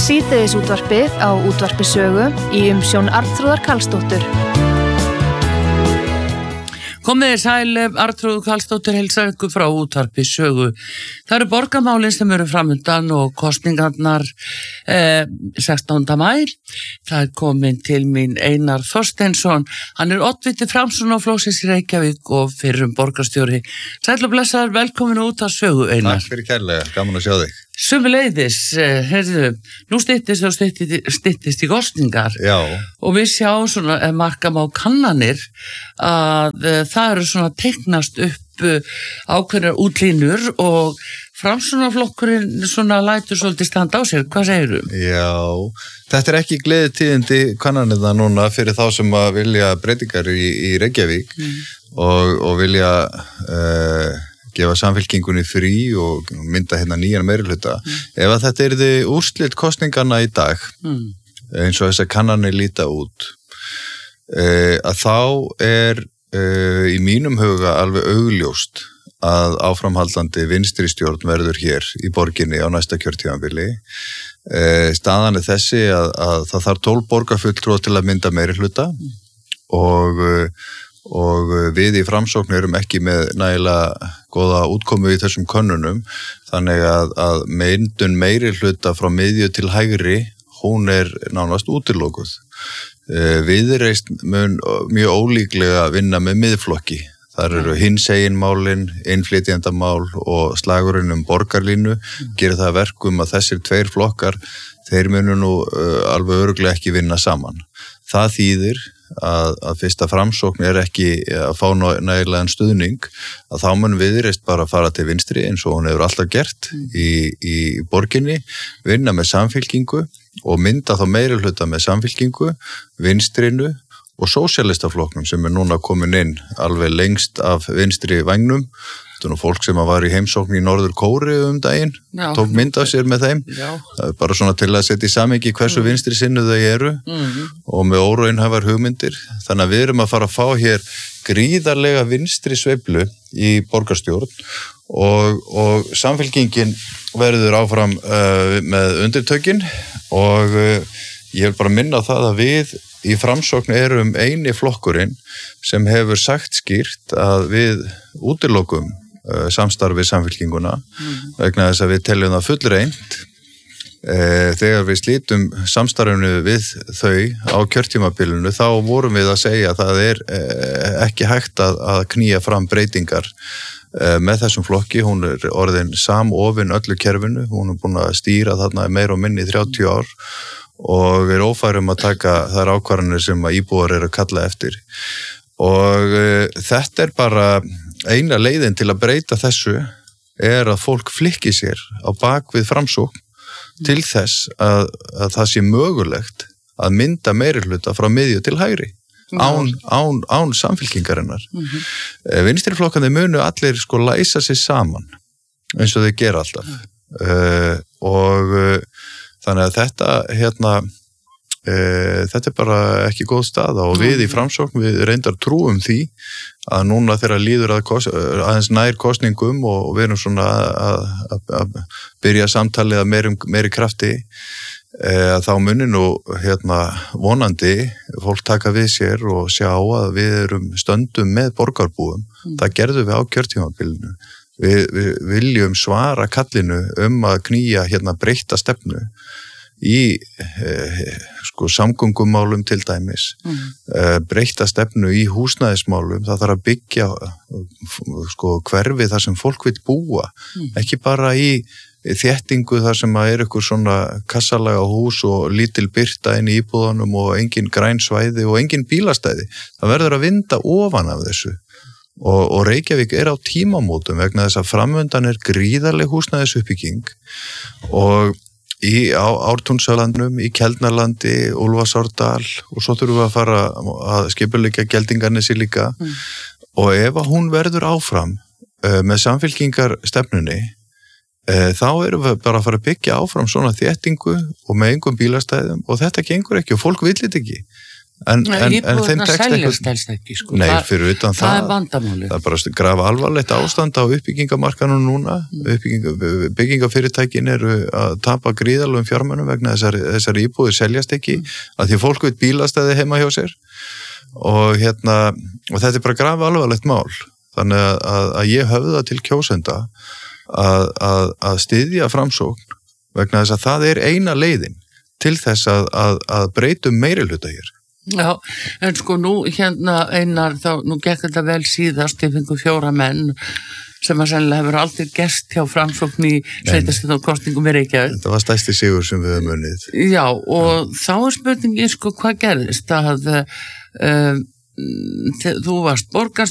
Síðdegisútvarpið á Útvarpi Sögu í umsjón Arnþrúðar Karlsdóttur. Komið sæl, Arnþrúður Karlsdóttir heilsar ykkur frá Útvarpi Sögu. Það eru borgarmálin sem eru framundan og kosningarnar 16. maí. Það komin til mín Einar Þorsteinsson. Hann er oddviti Framsóknarflokksins í Reykjavík og fyrrum borgarstjóri. Sæl og blessaður, velkomin út að Sögu, Einar. Takk fyrir kærlega, gaman að sjá þig. Sömuleiðis, nú styttist í kosningar. Já. Og við sjáum svona, markam á kannanir, að það eru svona teiknast upp ákveðnar útlínur og Framsóknarflokkurinn svona lætur svolítið standa á sér. Hvað segirðu? Já, þetta er ekki gleðitíðindi kannanirna núna fyrir þá sem að vilja breytingar í Reykjavík og vilja gefa samfylkingunni frí og mynda hérna nýjan meirihluta. Ef að þetta yrði úrslit kosninganna í dag, eins og þess að kannanir líta út, að þá er í mínum huga alveg augljóst að áframhaldandi vinstri stjórn verður hér í borginni á næsta kjörtímabili. Staðan er þessi að það þarf 12 borgarfulltrúa til að mynda meirihluta og við í Framsókn erum ekki með nægilega góða útkomu í þessum könnunum, þannig að myndun meirihluta frá miðju til hægri, hún er nánast útilokuð. Viðreisn mun mjög ólíklega vinna með miðflokki. Þar eru hinsegin málin, innflytjendamál og slagurinn borgarlínu, gerir það verkum að þessir tveir flokkar, þeir munu nú alveg örugglega ekki vinna saman. Það þýðir að fyrsta Framsókn er ekki að fá nægilegan stuðning, að þá mun Viðreisn bara fara til vinstri eins og hún hefur alltaf gert í borginni, vinna með samfylkingu og mynda þá meirihluta með samfylkingu, vinstrinu og sósíalistaflokknum sem er núna komin inn alveg lengst af vinstri vægnum. Þetta er nú fólk sem var í heimsókn í Norður Kóreu daginn, tók mynd af sér með þeim. Það er bara svona til að setja í samhengi hversu vinstri sinnu þau eru og með óraunhæfar hugmyndir. Þannig að við erum að fara að fá hér gríðarlega vinstri sveiflu í borgarstjórn og samfylkingin verður áfram með undirtökin og ég vil bara minna á það að við í Framsókn erum eini flokkurinn sem hefur sagt skýrt að við útilokum samstarfið samfylkinguna vegna þess að við teljum það fullreynt þegar við slítum samstarfinu við þau á kjörtímabilinu þá vorum við að segja að það er ekki hægt að knýja fram breytingar með þessum flokki. Hún er orðin samofin öllu kerfinu, hún er búin að stýra þarna meira og minni 30 ár og er ófærum að taka þær ákvarðanir sem að íbúar eru að kalla eftir. Og þetta er bara eina leiðin til að breyta þessu er að fólk flikki sér á bak við Framsókn til þess að það sé mögulegt að mynda meirihluta frá miðju til hægri án samfylkingarinnar. Vinstriflokkandi munu allir sko læsa sig saman eins og þau gera alltaf og þannig að þetta er bara ekki góð staða og við í Framsókn við reyndar trúum því að núna þegar líður aðeins nær kosningum og við erum svona að byrja samtalið að meiri krafti að þá muni nú vonandi fólk taka við sér og sjá að við erum stöndum með borgarbúum. Það gerðum við á kjörtímabilinu. Við viljum svara kallinu að knýja breytta stefnu í samgöngumálum til dæmis, breytta stefnu í húsnæðismálum. Það þarf að byggja hverfi þar sem fólk vill búa, ekki bara í þéttingu þar sem að eitthvað svona kassalaga hús og lítil birta inn í íbúðunum og engin græn svæði og engin bílastæði. Það verður að vinda ofan af þessu. Og Reykjavík er á tímamótum vegna þess að framöndan er gríðarleg húsnæðisuppbygging og á Ártúnsalandnum, í Keldnarlandi, Úlfarsárdal og svo þurfum við að fara að skipuleggja Geldingarnesi líka og ef að hún verður áfram með samfylkingarstefnunni þá erum við bara að fara að byggja áfram svona þéttingu og með engum bílastæðum og þetta gengur ekki og fólk vill þetta ekki. Íbúðirnar seljast helst ekki, sko. Nei, fyrir utan það er vandamálið. Það er bara grafa alvarlegt ástand á uppbyggingamarkanum núna. Byggingafyrirtækin eru að tapa gríðarlegum fjármunum vegna þessari íbúðir seljast ekki, að því fólk veit bílastæði heima hjá sér og þetta er bara grafa alvarlegt mál. Þannig að ég höfða til kjósenda að styðja Framsókn vegna þess að það er eina leiðin til þess að breytum meirihluta hér. Já, en sko nú Einar, nú gekk þetta vel síðast, ég fengu 4 menn sem að sennilega hefur aldrei gerst hjá Framsókn í sveitarstjórnarkosningum í Reykjavík. Þetta var stærsti sigur sem við höfum unnið. Já, og þá er spurningin sko hvað gerðist að þú varst